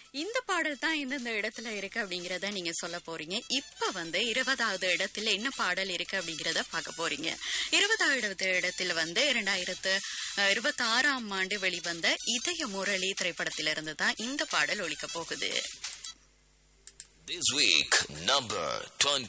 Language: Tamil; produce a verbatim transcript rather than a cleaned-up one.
இந்த பாடல் தான் எந்தெந்த இடத்துல இருக்கு அப்படிங்கறத நீங்க சொல்ல போறீங்க. இப்ப வந்து இருபதாவது இடத்துல என்ன பாடல் இருக்கு அப்படிங்கறத பார்க்க போறீங்க. இருபதாவது இடத்துல வந்து இரண்டாயிரத்து இருபத்தி ஆறாம் ஆண்டு வெளிவந்த இதய முரளி திரைப்படத்திலிருந்து தான் இந்த பாடல் ஒலிக்க போகுது. This week, number twenty.